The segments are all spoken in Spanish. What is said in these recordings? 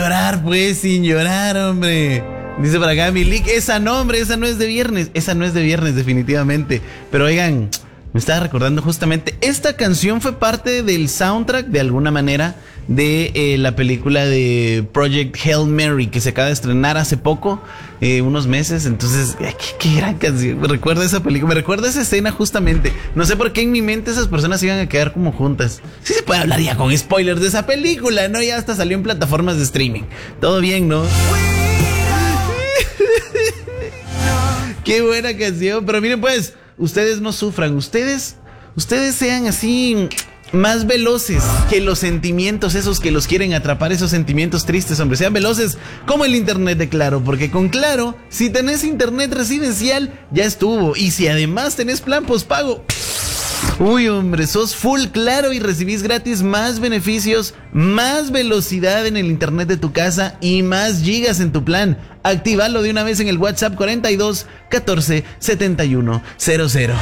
Llorar, pues, sin llorar, hombre. Dice por acá Milik, esa no es de viernes. Esa no es de viernes, definitivamente. Pero oigan, me estaba recordando justamente, esta canción fue parte del soundtrack, de alguna manera, de la película de Project Hail Mary, que se acaba de estrenar hace poco, unos meses. Entonces, qué gran canción. Me recuerda esa película, me recuerda esa escena justamente. No sé por qué en mi mente esas personas iban a quedar como juntas. Sí se puede hablar ya con spoilers de esa película, ¿no? Ya hasta salió en plataformas de streaming. Todo bien, ¿no? Qué buena canción. Pero miren, pues, ustedes no sufran. Ustedes sean así más veloces que los sentimientos esos que los quieren atrapar, esos sentimientos tristes, hombre. Sean veloces como el internet de Claro, porque con Claro, si tenés internet residencial, ya estuvo. Y si además tenés plan postpago, uy, hombre, sos full Claro y recibís gratis más beneficios, más velocidad en el internet de tu casa y más gigas en tu plan. Actívalo de una vez en el WhatsApp 42 14 71 00.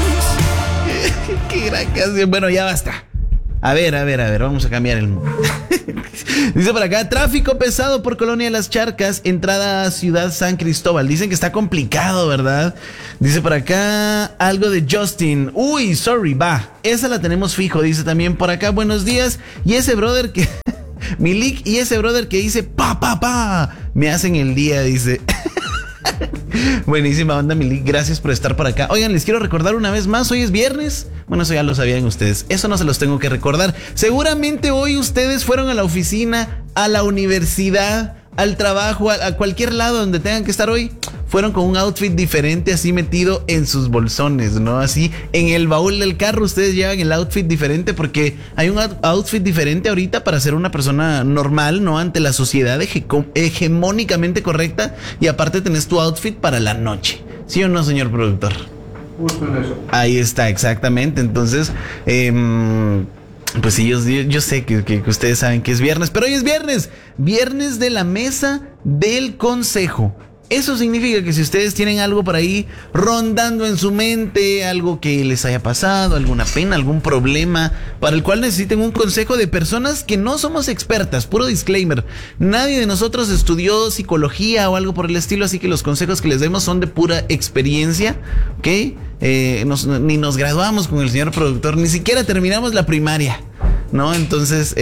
Qué gran canción. Bueno, ya basta. A ver, vamos a cambiar el mundo. Dice por acá, tráfico pesado por Colonia Las Charcas, entrada a Ciudad San Cristóbal. Dicen que está complicado, ¿verdad? Dice por acá algo de Justin. Uy, sorry, va. Esa la tenemos fijo. Dice también por acá, buenos días. Y ese brother que... Milik y ese brother que dice pa, me hacen el día, dice. Buenísima onda, Milik, gracias por estar por acá. Oigan, les quiero recordar una vez más, hoy es viernes. Bueno, eso ya lo sabían ustedes, eso no se los tengo que recordar. Seguramente hoy ustedes fueron a la oficina, a la universidad, al trabajo, a cualquier lado donde tengan que estar hoy. Fueron con un outfit diferente, así metido en sus bolsones, ¿no? Así en el baúl del carro ustedes llevan el outfit diferente, porque hay un outfit diferente ahorita para ser una persona normal, ¿no? Ante la sociedad hegemónicamente correcta, y aparte tenés tu outfit para la noche. ¿Sí o no, señor productor? Justo en eso. Ahí está, exactamente. Entonces, pues sí, yo sé que ustedes saben que es viernes, pero hoy es viernes de la mesa del consejo. Eso significa que si ustedes tienen algo por ahí rondando en su mente, algo que les haya pasado, alguna pena, algún problema, para el cual necesiten un consejo de personas que no somos expertas, puro disclaimer, nadie de nosotros estudió psicología o algo por el estilo, así que los consejos que les demos son de pura experiencia, ¿ok? Ni nos graduamos con el señor productor, ni siquiera terminamos la primaria, ¿no? Entonces,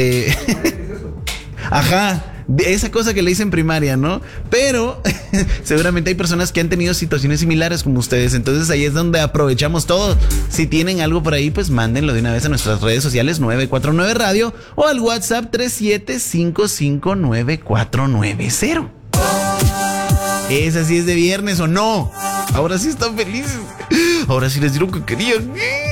ajá, de esa cosa que le dicen primaria, ¿no? Pero seguramente hay personas que han tenido situaciones similares como ustedes. Entonces ahí es donde aprovechamos todo. Si tienen algo por ahí, pues mándenlo de una vez a nuestras redes sociales 949 Radio o al WhatsApp 37559490. ¿Esa sí es de viernes o no? Ahora sí están felices. Ahora sí les dieron que querían.